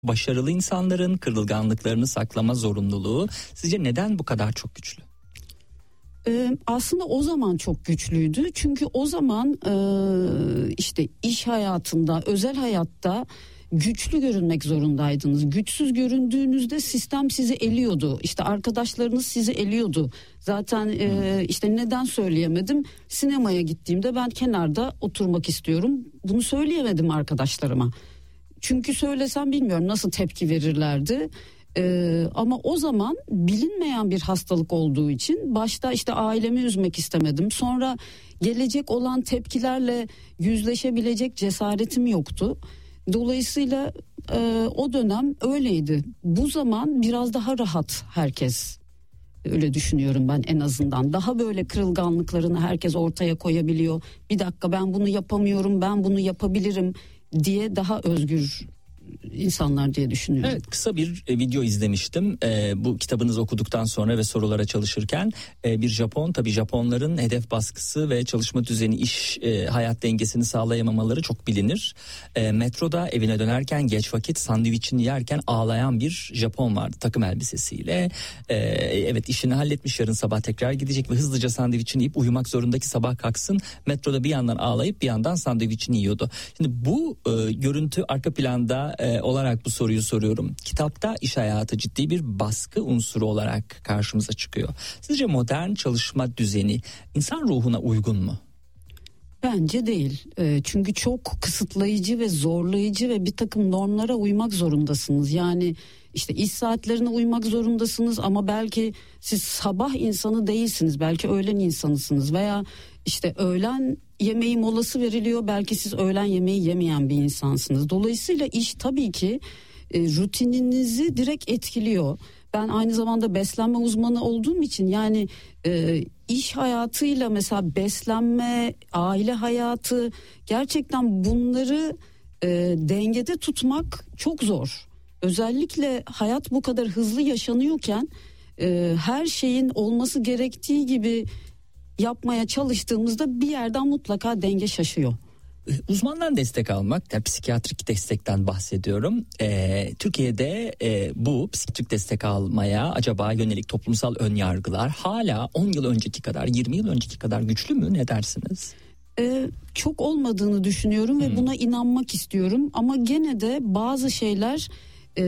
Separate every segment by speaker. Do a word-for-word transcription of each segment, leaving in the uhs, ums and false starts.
Speaker 1: Başarılı insanların kırılganlıklarını saklama zorunluluğu sizce neden bu kadar çok güçlü?
Speaker 2: Ee, aslında o zaman çok güçlüydü. Çünkü o zaman e, işte iş hayatında, özel hayatta güçlü görünmek zorundaydınız. Güçsüz göründüğünüzde sistem sizi eliyordu. İşte arkadaşlarınız sizi eliyordu. Zaten e, işte neden söyleyemedim? Sinemaya gittiğimde ben kenarda oturmak istiyorum. Bunu söyleyemedim arkadaşlarıma. Çünkü söylesem bilmiyorum nasıl tepki verirlerdi. Ee, ama o zaman bilinmeyen bir hastalık olduğu için başta işte ailemi üzmek istemedim. Sonra gelecek olan tepkilerle yüzleşebilecek cesaretim yoktu. Dolayısıyla e, o dönem öyleydi. Bu zaman biraz daha rahat herkes. Öyle düşünüyorum ben en azından. Daha böyle kırılganlıklarını herkes ortaya koyabiliyor. Bir dakika ben bunu yapamıyorum, ben bunu yapabilirim diye daha özgür insanlar diye düşünüyorum.
Speaker 1: Evet, kısa bir e, video izlemiştim. E, bu kitabınızı okuduktan sonra ve sorulara çalışırken e, bir Japon, tabii Japonların hedef baskısı ve çalışma düzeni, iş e, hayat dengesini sağlayamamaları çok bilinir. E, metroda evine dönerken geç vakit sandviçini yerken ağlayan bir Japon vardı takım elbisesiyle. E, evet işini halletmiş, yarın sabah tekrar gidecek ve hızlıca sandviçini yiyip uyumak zorundaki sabah kalksın. Metroda bir yandan ağlayıp bir yandan sandviçini yiyordu. Şimdi bu e, görüntü arka planda e, olarak bu soruyu soruyorum. Kitapta iş hayatı ciddi bir baskı unsuru olarak karşımıza çıkıyor. Sizce modern çalışma düzeni insan ruhuna uygun mu?
Speaker 2: Bence değil. E, çünkü çok kısıtlayıcı ve zorlayıcı ve bir takım normlara uymak zorundasınız. Yani işte iş saatlerine uymak zorundasınız ama belki siz sabah insanı değilsiniz. Belki öğlen insanısınız veya işte öğlen yemeği molası veriliyor. Belki siz öğlen yemeği yemeyen bir insansınız. Dolayısıyla iş tabii ki e, rutininizi direkt etkiliyor. Ben aynı zamanda beslenme uzmanı olduğum için yani e, iş hayatıyla mesela beslenme, aile hayatı gerçekten bunları e, dengede tutmak çok zor. Özellikle hayat bu kadar hızlı yaşanıyorken e, her şeyin olması gerektiği gibi yapmaya çalıştığımızda bir yerden mutlaka denge şaşıyor.
Speaker 1: Uzmandan destek almak, yani psikiyatrik destekten bahsediyorum. Ee, Türkiye'de e, bu psikiyatrik destek almaya acaba yönelik toplumsal önyargılar hala on yıl önceki kadar, yirmi yıl önceki kadar güçlü mü? Ne dersiniz?
Speaker 2: Ee, çok olmadığını düşünüyorum hmm. ve buna inanmak istiyorum. Ama gene de bazı şeyler e,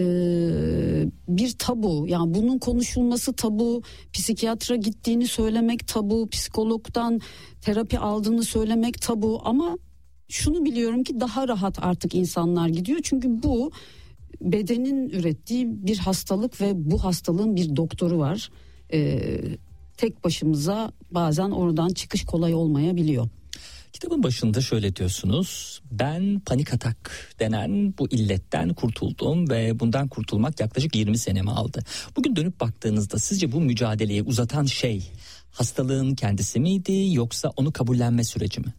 Speaker 2: bir tabu. Yani bunun konuşulması tabu. Psikiyatra gittiğini söylemek tabu. Psikologdan terapi aldığını söylemek tabu. Ama şunu biliyorum ki daha rahat artık insanlar gidiyor. Çünkü bu bedenin ürettiği bir hastalık ve bu hastalığın bir doktoru var. Ee, tek başımıza bazen oradan çıkış kolay olmayabiliyor.
Speaker 1: Kitabın başında şöyle diyorsunuz: ben panik atak denen bu illetten kurtuldum ve bundan kurtulmak yaklaşık yirmi senemi aldı. Bugün dönüp baktığınızda sizce bu mücadeleyi uzatan şey hastalığın kendisi miydi yoksa onu kabullenme süreci mi?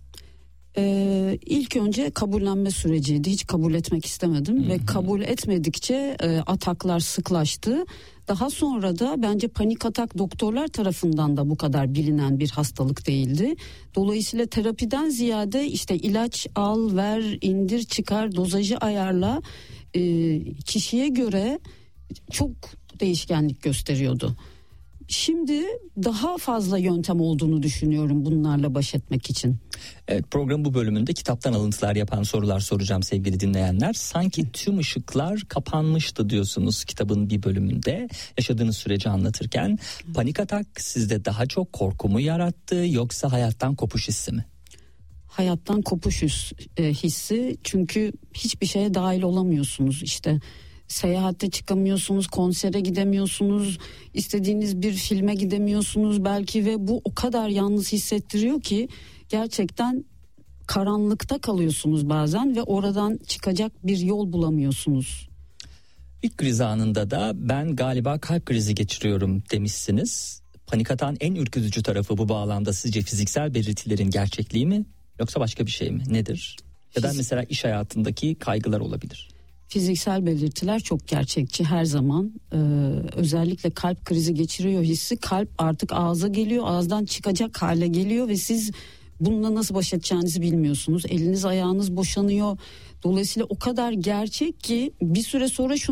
Speaker 2: Ee, ilk önce kabullenme süreciydi. Hiç kabul etmek istemedim Hı-hı. ve kabul etmedikçe e, ataklar sıklaştı. Daha sonra da bence panik atak doktorlar tarafından da bu kadar bilinen bir hastalık değildi. Dolayısıyla terapiden ziyade işte ilaç al, ver, indir, çıkar, dozajı ayarla, e, kişiye göre çok değişkenlik gösteriyordu. Şimdi daha fazla yöntem olduğunu düşünüyorum bunlarla baş etmek için.
Speaker 1: Evet, program bu bölümünde kitaptan alıntılar yapan sorular soracağım sevgili dinleyenler. Sanki tüm ışıklar kapanmıştı diyorsunuz kitabın bir bölümünde yaşadığınız süreci anlatırken. Panik atak sizde daha çok korku mu yarattı yoksa hayattan kopuş hissi mi?
Speaker 2: Hayattan kopuş hissi, çünkü hiçbir şeye dahil olamıyorsunuz işte. Seyahate çıkamıyorsunuz, konsere gidemiyorsunuz, istediğiniz bir filme gidemiyorsunuz belki ve bu o kadar yalnız hissettiriyor ki gerçekten karanlıkta kalıyorsunuz bazen ve oradan çıkacak bir yol bulamıyorsunuz.
Speaker 1: İlk kriz anında da ben galiba kalp krizi geçiriyorum demişsiniz. Panik atan en ürkütücü tarafı bu bağlamda sizce fiziksel belirtilerin gerçekliği mi yoksa başka bir şey mi? Nedir? Ya da mesela iş hayatındaki kaygılar olabilir.
Speaker 2: Fiziksel belirtiler çok gerçekçi her zaman. Ee, özellikle kalp krizi geçiriyor hissi, kalp artık ağza geliyor, ağızdan çıkacak hale geliyor ve siz bununla nasıl baş edeceğinizi bilmiyorsunuz. Eliniz ayağınız boşanıyor. Dolayısıyla o kadar gerçek ki bir süre sonra şunu